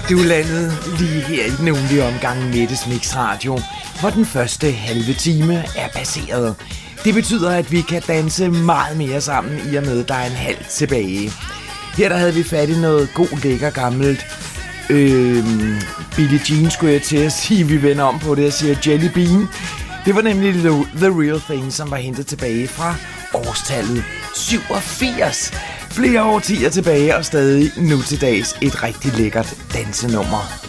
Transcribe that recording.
Du landede lige her i den ugenlige omgang Mettes Mix Radio, hvor den første halve time er passeret. Det betyder, at vi kan danse meget mere sammen, i og med, at der er en halv tilbage. Her der havde vi fat i noget god, lækker, gammelt Billie Jean, skulle jeg til at sige. Vi vender om på det og siger Jelly Bean. Det var nemlig The Real Thing, som var hentet tilbage fra årstallet 87. Flere årtier tilbage og stadig nu til dags et rigtig lækkert dansenummer.